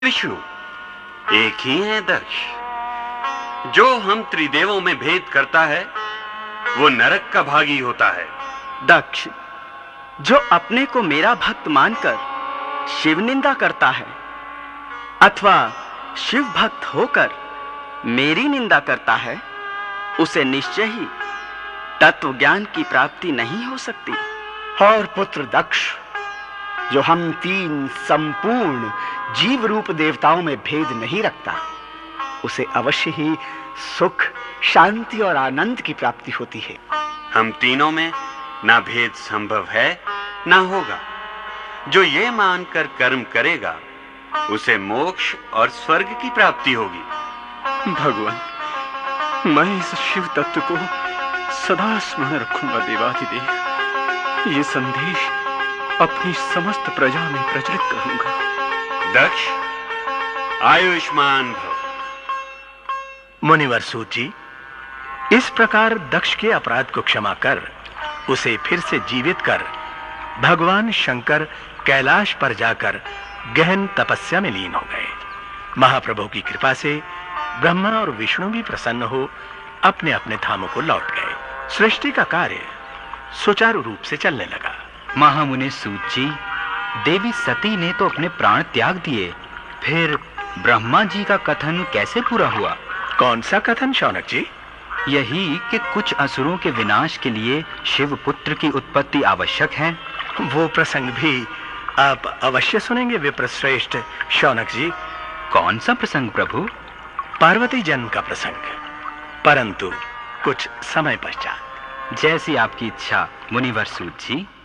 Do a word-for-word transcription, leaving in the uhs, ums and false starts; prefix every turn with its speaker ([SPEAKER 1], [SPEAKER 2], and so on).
[SPEAKER 1] विष्णु एक ही है दक्ष। जो हम त्रिदेवों में भेद करता है वो नरक का भागी होता है।
[SPEAKER 2] दक्ष, जो अपने को मेरा भक्त मानकर शिव निंदा करता है अथवा शिव भक्त होकर मेरी निंदा करता है, उसे निश्चय ही तत्व ज्ञान की प्राप्ति नहीं हो सकती।
[SPEAKER 3] और पुत्र दक्ष, जो हम तीन संपूर्ण जीव रूप देवताओं में भेद नहीं रखता, उसे अवश्य ही सुख, शांति और आनंद की प्राप्ति होती है।
[SPEAKER 1] हम तीनों में ना भेद संभव है ना होगा। जो ये मानकर कर्म करेगा उसे मोक्ष और स्वर्ग की प्राप्ति होगी।
[SPEAKER 4] भगवान, मैं इस शिव तत्व को सदा स्मरण रखूंगा। देवाधिदेव, ये संदेश अपनी समस्त प्रजा में प्रचलित करूंगा।
[SPEAKER 1] दक्ष, आयुष्मान भव।
[SPEAKER 5] मुनिवर सूत जी, इस प्रकार दक्ष के अपराध को क्षमा कर उसे फिर से जीवित कर भगवान शंकर कैलाश पर जाकर गहन तपस्या में लीन हो गए। महाप्रभु की कृपा से ब्रह्मा और विष्णु भी प्रसन्न हो अपने अपने धामों को लौट गए। सृष्टि का कार्य सुचारू रूप से चलने लगा।
[SPEAKER 6] महामुनि सूत जी, देवी सती ने तो अपने प्राण त्याग दिए, फिर ब्रह्मा जी का कथन कैसे पूरा हुआ?
[SPEAKER 5] कौन सा कथन शौनक जी?
[SPEAKER 6] यही कि कुछ असुरों के विनाश के लिए शिव पुत्र की उत्पत्ति आवश्यक है।
[SPEAKER 5] वो प्रसंग भी आप अवश्य सुनेंगे विप्रश्रेष्ठ शौनक जी।
[SPEAKER 6] कौन सा प्रसंग प्रभु?
[SPEAKER 5] पार्वती जन्म का प्रसंग, परंतु कुछ समय पश्चात।
[SPEAKER 6] जैसी आपकी इच्छा मुनिवर सूत जी।